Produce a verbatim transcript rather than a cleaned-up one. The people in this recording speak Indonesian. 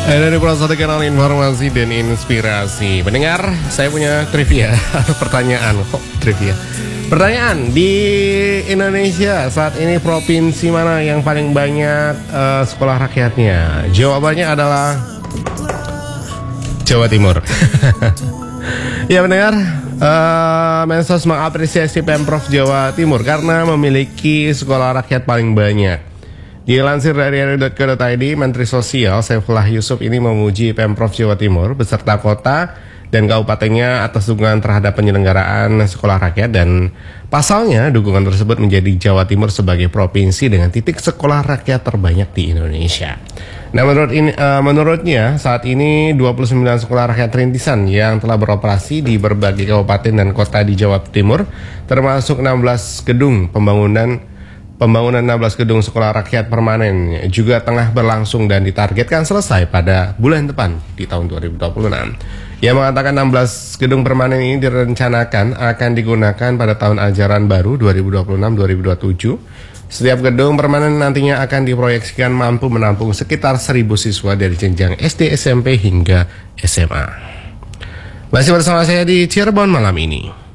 Eh, dari Pulau Satu Kanal Informasi dan Inspirasi. Mendengar, saya punya trivia. Pertanyaan, kok trivia? Pertanyaan, di Indonesia saat ini provinsi mana yang paling banyak uh, sekolah rakyatnya? Jawabannya adalah Jawa Timur. Ya mendengar, uh, Mensos mengapresiasi Pemprov Jawa Timur karena memiliki sekolah rakyat paling banyak. Dilansir dari r i titik co titik i d, Menteri Sosial Saifullah Yusuf ini memuji Pemprov Jawa Timur beserta kota dan kabupatennya atas dukungan terhadap penyelenggaraan sekolah rakyat, dan pasalnya dukungan tersebut menjadi Jawa Timur sebagai provinsi dengan titik sekolah rakyat terbanyak di Indonesia. Nah, menurut ini, uh, menurutnya saat ini dua puluh sembilan sekolah rakyat rintisan yang telah beroperasi di berbagai kabupaten dan kota di Jawa Timur, termasuk enam belas gedung pembangunan Pembangunan enam belas gedung sekolah rakyat permanen juga tengah berlangsung dan ditargetkan selesai pada bulan depan di tahun dua ribu dua puluh enam. Ia mengatakan enam belas gedung permanen ini direncanakan akan digunakan pada tahun ajaran baru dua ribu dua puluh enam dua ribu dua puluh tujuh. Setiap gedung permanen nantinya akan diproyeksikan mampu menampung sekitar seribu siswa dari jenjang S D, S M P hingga S M A. Masih bersama saya di Cirebon malam ini.